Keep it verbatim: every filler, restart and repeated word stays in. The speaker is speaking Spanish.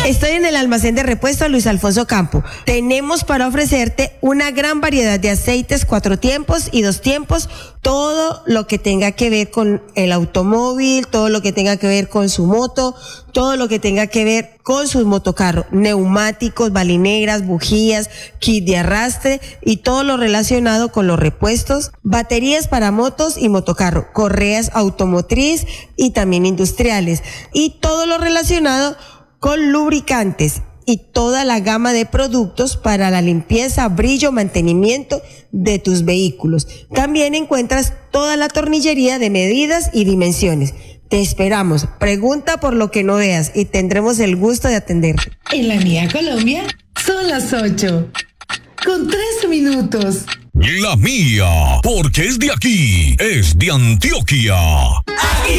Estoy en el almacén de repuesto Luis Alfonso Campo. Tenemos para ofrecerte una gran variedad de aceites, cuatro tiempos y dos tiempos, todo lo que tenga que ver con el automóvil, todo lo que tenga que ver con su moto, todo lo que tenga que ver con su motocarro, neumáticos, balinegras, bujías, kit de arrastre y todo lo relacionado con los repuestos, baterías para motos y motocarro, correas automotriz y también industriales y todo lo relacionado con lubricantes y toda la gama de productos para la limpieza, brillo, mantenimiento de tus vehículos. También encuentras toda la tornillería de medidas y dimensiones. Te esperamos. Pregunta por lo que no veas y tendremos el gusto de atenderte. En la mía Colombia son las ocho, con tres minutos. La mía, porque es de aquí, es de Antioquia.